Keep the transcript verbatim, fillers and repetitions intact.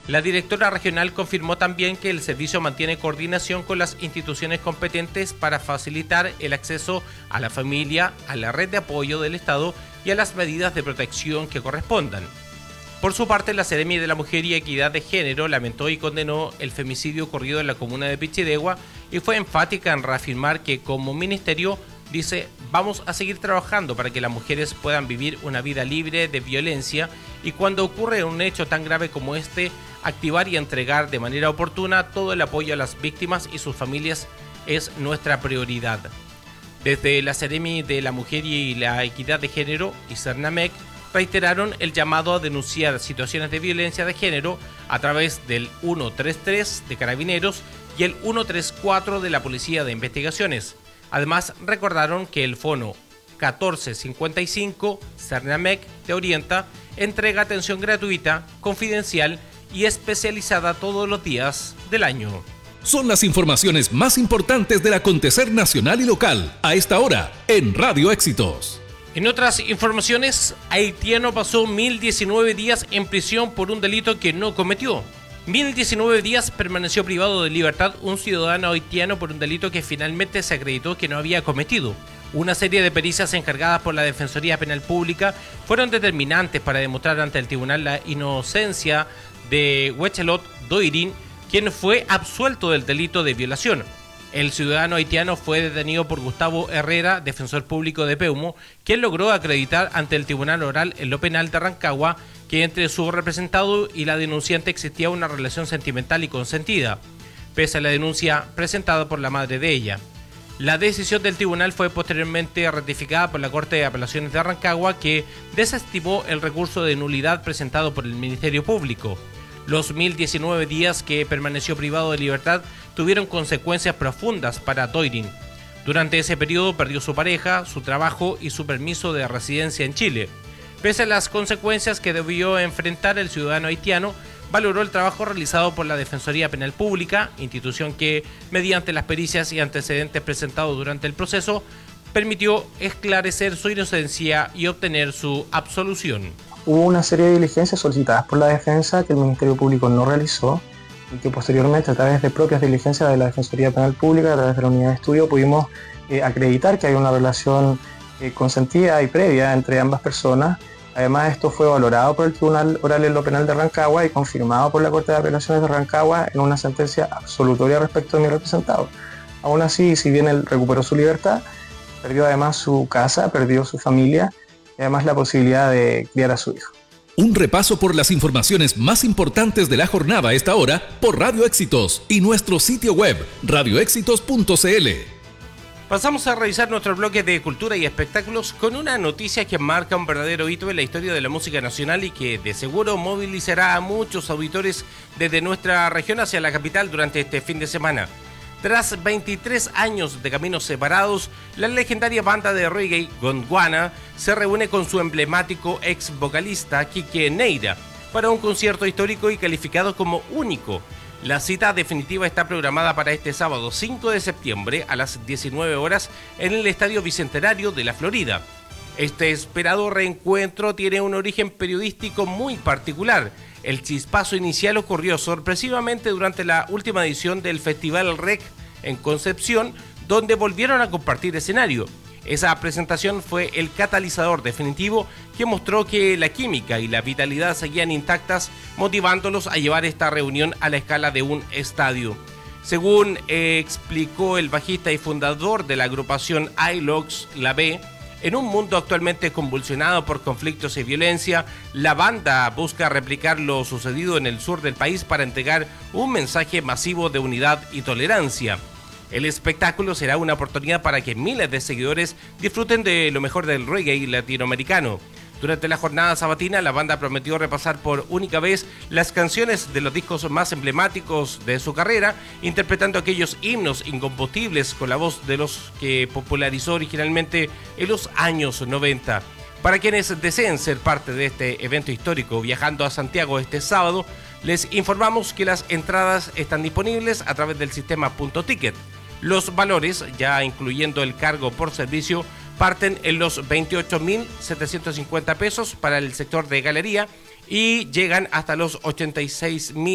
La directora regional confirmó también que el servicio mantiene coordinación con las instituciones competentes para facilitar el acceso a la familia, a la red de apoyo del Estado y a las medidas de protección que correspondan. Por su parte, la Seremi de la Mujer y Equidad de Género lamentó y condenó el femicidio ocurrido en la comuna de Pichidegua y fue enfática en reafirmar que como ministerio, dice, vamos a seguir trabajando para que las mujeres puedan vivir una vida libre de violencia y cuando ocurre un hecho tan grave como este, activar y entregar de manera oportuna todo el apoyo a las víctimas y sus familias es nuestra prioridad. Desde la Seremi de la Mujer y la Equidad de Género y Cernamec reiteraron el llamado a denunciar situaciones de violencia de género a través del ciento treinta y tres de Carabineros y el ciento treinta y cuatro de la Policía de Investigaciones. Además, recordaron que el Fono catorce cincuenta y cinco Cernamec te orienta, entrega atención gratuita, confidencial y especializada todos los días del año. Son las informaciones más importantes del acontecer nacional y local a esta hora en Radio Éxitos. En otras informaciones, haitiano pasó mil diecinueve días en prisión por un delito que no cometió. mil diecinueve días permaneció privado de libertad un ciudadano haitiano por un delito que finalmente se acreditó que no había cometido. Una serie de pericias encargadas por la Defensoría Penal Pública fueron determinantes para demostrar ante el tribunal la inocencia de Huechelot Doirin, quien fue absuelto del delito de violación. El ciudadano haitiano fue detenido por Gustavo Herrera, defensor público de Peumo, quien logró acreditar ante el Tribunal Oral en lo Penal de Rancagua que entre su representado y la denunciante existía una relación sentimental y consentida, pese a la denuncia presentada por la madre de ella. La decisión del tribunal fue posteriormente ratificada por la Corte de Apelaciones de Rancagua, que desestimó el recurso de nulidad presentado por el Ministerio Público. Los mil diecinueve días que permaneció privado de libertad tuvieron consecuencias profundas para Doirin. Durante ese periodo perdió su pareja, su trabajo y su permiso de residencia en Chile. Pese a las consecuencias que debió enfrentar, el ciudadano haitiano valoró el trabajo realizado por la Defensoría Penal Pública, institución que, mediante las pericias y antecedentes presentados durante el proceso, permitió esclarecer su inocencia y obtener su absolución. Hubo una serie de diligencias solicitadas por la defensa que el Ministerio Público no realizó y que posteriormente, a través de propias diligencias de la Defensoría Penal Pública, a través de la unidad de estudio, pudimos eh, acreditar que hay una relación eh, consentida y previa entre ambas personas. Además, esto fue valorado por el Tribunal Oral en lo Penal de Rancagua y confirmado por la Corte de Apelaciones de Rancagua en una sentencia absolutoria respecto de mi representado. Aún así, si bien él recuperó su libertad, perdió además su casa, perdió su familia y además la posibilidad de criar a su hijo. Un repaso por las informaciones más importantes de la jornada a esta hora por Radio Éxitos y nuestro sitio web radio éxitos punto c l. Pasamos a revisar nuestro bloque de cultura y espectáculos con una noticia que marca un verdadero hito en la historia de la música nacional y que de seguro movilizará a muchos auditores desde nuestra región hacia la capital durante este fin de semana. Tras veintitrés años de caminos separados, la legendaria banda de reggae Gondwana se reúne con su emblemático ex vocalista Quique Neira para un concierto histórico y calificado como único. La cita definitiva está programada para este sábado cinco de septiembre a las diecinueve horas en el Estadio Bicentenario de la Florida. Este esperado reencuentro tiene un origen periodístico muy particular. El chispazo inicial ocurrió sorpresivamente durante la última edición del Festival R E C en Concepción, donde volvieron a compartir escenario. Esa presentación fue el catalizador definitivo que mostró que la química y la vitalidad seguían intactas, motivándolos a llevar esta reunión a la escala de un estadio. Según eh, explicó el bajista y fundador de la agrupación iLogs, La B, en un mundo actualmente convulsionado por conflictos y violencia, la banda busca replicar lo sucedido en el sur del país para entregar un mensaje masivo de unidad y tolerancia. El espectáculo será una oportunidad para que miles de seguidores disfruten de lo mejor del reggae latinoamericano. Durante la jornada sabatina, la banda prometió repasar por única vez las canciones de los discos más emblemáticos de su carrera, interpretando aquellos himnos incombustibles con la voz de los que popularizó originalmente en los años noventa. Para quienes deseen ser parte de este evento histórico viajando a Santiago este sábado, les informamos que las entradas están disponibles a través del sistema Punto Ticket. Los valores, ya incluyendo el cargo por servicio, parten en los veintiocho mil setecientos cincuenta pesos para el sector de galería y llegan hasta los ochenta y seis mil